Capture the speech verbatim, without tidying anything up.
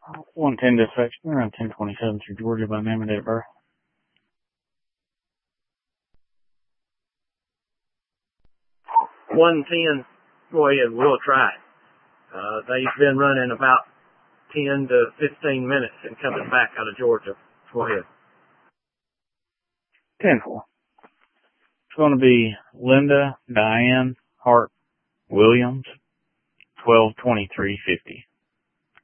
one ten dispatch, around ten twenty-seven through Georgia by name and date of birth. one ten, go ahead, we'll try it. Uh, they've been running about ten to fifteen minutes and coming back out of Georgia. Go ahead. ten four. It's going to be Linda Diane Hart Williams, twelve twenty-three fifty.